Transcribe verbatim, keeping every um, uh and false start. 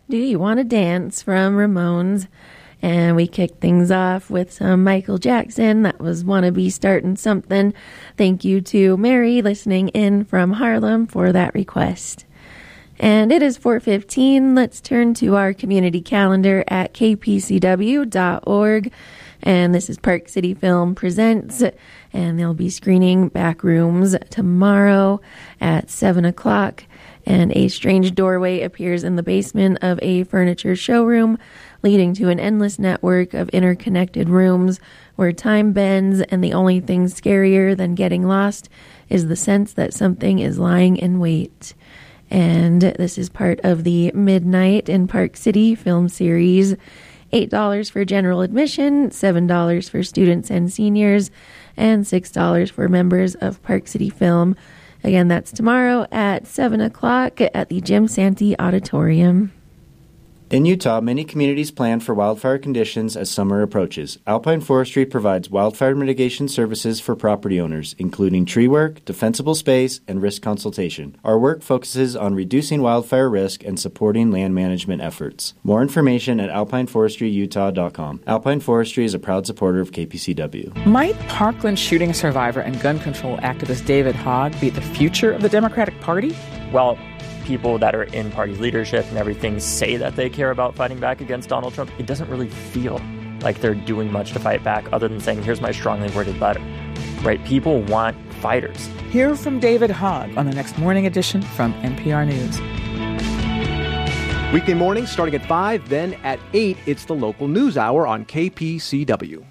Do You Want to Dance from Ramones. And we kicked things off with some Michael Jackson. That was Wanna Be Startin' Something. Thank you to Mary listening in from Harlem for that request. And it is four fifteen. Let's turn to our community calendar at k p c w dot org. And this is Park City Film Presents. And they'll be screening Backrooms tomorrow at seven o'clock. And a strange doorway appears in the basement of a furniture showroom, leading to an endless network of interconnected rooms where time bends, and the only thing scarier than getting lost is the sense that something is lying in wait. And this is part of the Midnight in Park City film series. eight dollars for general admission, seven dollars for students and seniors, and six dollars for members of Park City Film. Again, that's tomorrow at seven o'clock at the Jim Santee Auditorium. In Utah, many communities plan for wildfire conditions as summer approaches. Alpine Forestry provides wildfire mitigation services for property owners, including tree work, defensible space, and risk consultation. Our work focuses on reducing wildfire risk and supporting land management efforts. More information at alpine forestry utah dot com. Alpine Forestry is a proud supporter of K P C W. Might Parkland shooting survivor and gun control activist David Hogg be the future of the Democratic Party? Well, people that are in party leadership and everything say that they care about fighting back against Donald Trump. It doesn't really feel like they're doing much to fight back other than saying, here's my strongly worded letter. Right? People want fighters. Hear from David Hogg on the next morning edition from N P R News. Weekday mornings starting at five, then at eight, it's the local news hour on K P C W.